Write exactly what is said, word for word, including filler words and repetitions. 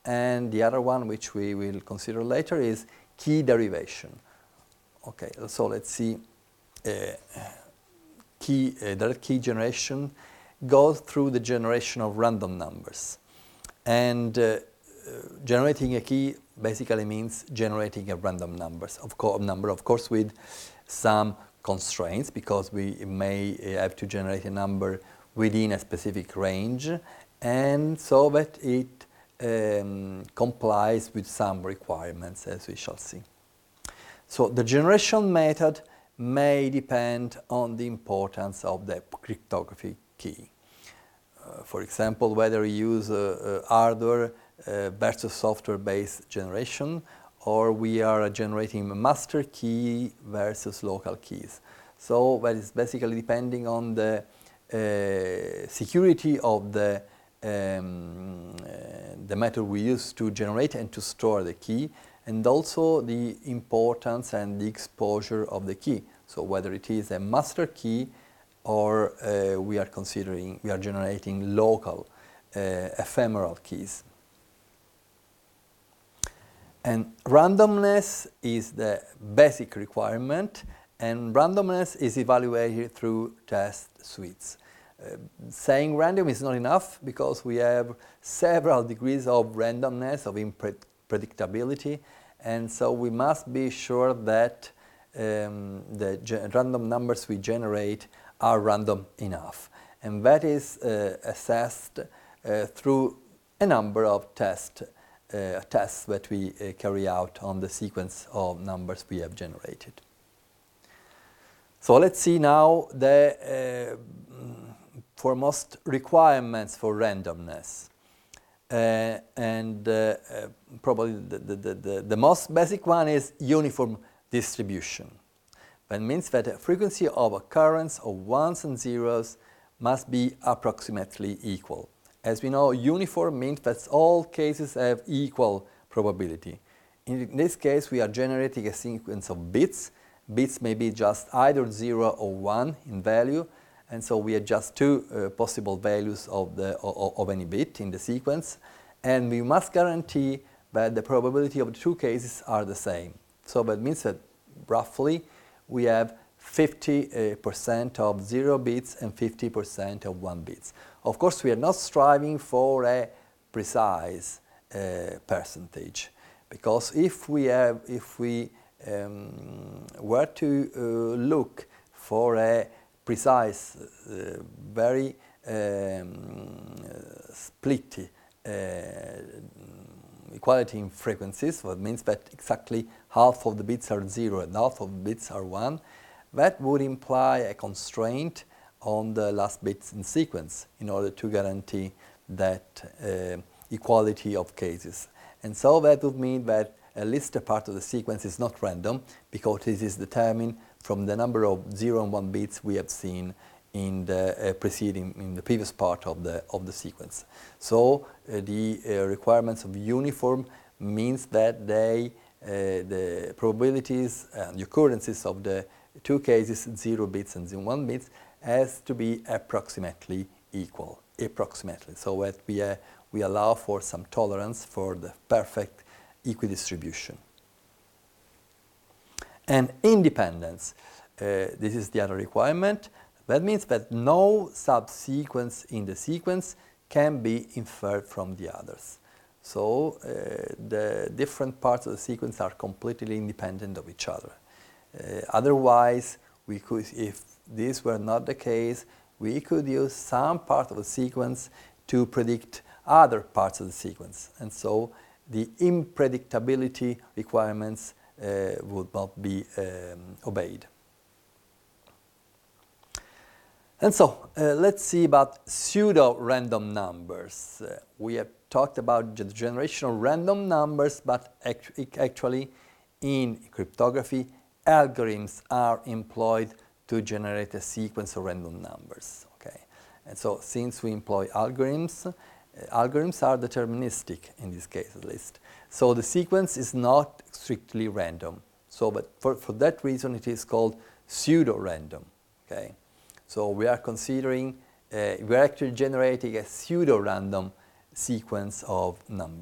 and the other one, which we will consider later, is key derivation. Okay, so let's see. Uh, key, uh, direct key generation goes through the generation of random numbers. And uh, uh, generating a key basically means generating a random numbers, of co number, of course, with some constraints, because we may have to generate a number within a specific range, and so that it um, complies with some requirements, as we shall see. So the generation method may depend on the importance of the cryptography key. Uh, for example, whether you use uh, uh, hardware uh, versus software-based generation, or we are generating a master key versus local keys. So that is basically depending on the uh, security of the, um, uh, the method we use to generate and to store the key, and also the importance and the exposure of the key. So whether it is a master key or uh, we are considering, we are generating local uh, ephemeral keys. And randomness is the basic requirement, and randomness is evaluated through test suites. Uh, saying random is not enough, because we have several degrees of randomness, of unpredictability, and so we must be sure that um, the random numbers we generate are random enough. And that is uh, assessed uh, through a number of tests, uh, tests that we uh, carry out on the sequence of numbers we have generated. So let's see now the uh, foremost requirements for randomness. Uh, and uh, uh, probably the, the, the, the most basic one is uniform distribution. That means that the frequency of occurrence of ones and zeros must be approximately equal. As we know, uniform means that all cases have equal probability. In this case, we are generating a sequence of bits. Bits may be just either zero or one in value, and so we have just two uh, possible values of, the, of, of any bit in the sequence, and we must guarantee that the probability of the two cases are the same. So that means that roughly we have fifty percent uh, of zero bits and fifty percent of one bits. Of course, we are not striving for a precise uh, percentage, because if we have, if we um, were to uh, look for a precise, uh, very um, split uh, equality in frequencies, so that means that exactly half of the bits are zero and half of the bits are one, that would imply a constraint on the last bits in sequence in order to guarantee that uh, equality of cases. And so that would mean that at least a part of the sequence is not random, because this is determined from the number of zero and one bits we have seen in the uh, preceding, in the previous part of the of the sequence. So uh, the uh, requirements of uniform means that they uh, the probabilities and the occurrences of the two cases, zero bits and zero one bits, has to be approximately equal, approximately, so that we uh, we allow for some tolerance for the perfect equidistribution. And independence, uh, this is the other requirement. That means that no subsequence in the sequence can be inferred from the others. So uh, the different parts of the sequence are completely independent of each other. Uh, otherwise, we could, if this were not the case, we could use some part of the sequence to predict other parts of the sequence. And so the unpredictability requirements uh, would not be um, obeyed. And so, uh, let's see about pseudo-random numbers. Uh, we have talked about the generation of random numbers, but act actually in cryptography, algorithms are employed to generate a sequence of random numbers. Okay? And so, since we employ algorithms, uh, algorithms are deterministic in this case at least. So the sequence is not strictly random. So, but for, for that reason, it is called pseudo-random. Okay? So we are considering, uh, we are actually generating a pseudo-random sequence of numbers.